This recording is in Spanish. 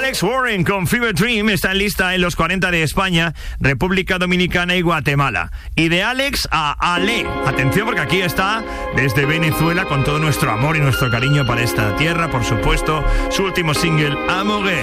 Alex Warren con Fever Dream está en lista en los 40 de España, República Dominicana y Guatemala. Y de Alex a Ale. Atención, porque aquí está desde Venezuela con todo nuestro amor y nuestro cariño para esta tierra, por supuesto, su último single, Amore.